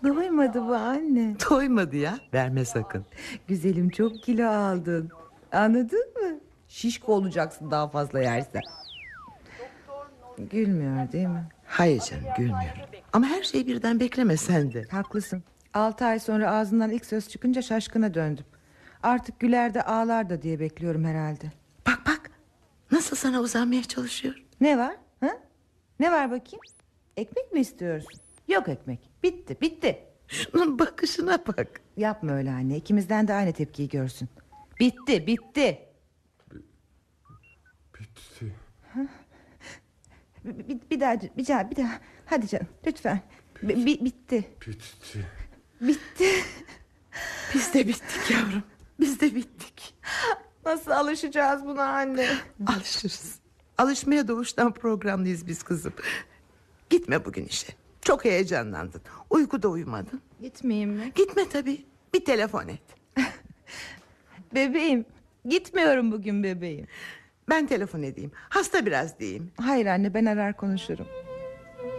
Doymadı bu anne. Doymadı ya. Verme sakın. Güzelim, çok kilo aldın. Anladın mı? Şişko olacaksın daha fazla yersen. Gülmüyor değil mi? Hayır canım, gülmüyorum. Ama her şeyi birden bekleme sen de. Haklısın. 6 ay sonra ağzından ilk söz çıkınca şaşkına döndüm. Artık güler de ağlar da diye bekliyorum herhalde. Bak bak. Nasıl sana uzanmaya çalışıyor. Ne var? Ha? Ne var bakayım? Ekmek mi istiyorsun? Yok ekmek. Bitti, bitti. Şunun bakışına bak. Yapma öyle anne. İkimizden de aynı tepkiyi görsün. Bitti, bitti. Bitti. Bir daha. Hadi canım, lütfen. Bitti. Bitti. Bitti. Biz de bittik yavrum. Biz de bittik. Nasıl alışacağız buna anne? Alışırız. Alışmaya doğuştan programlıyız biz kızım. Gitme bugün işe. Çok heyecanlandın. Uykuda uyumadın. Gitmeyeyim mi? Gitme tabii. Bir telefon et. Bebeğim. Gitmiyorum bugün bebeğim. Ben telefon edeyim. Hasta biraz diyeyim. Hayır anne, ben arar konuşurum.